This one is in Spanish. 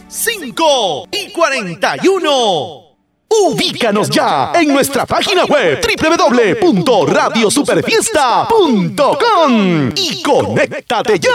5:41. Ubícanos ya en nuestra página web www.radiosuperfiesta.com y conéctate ya.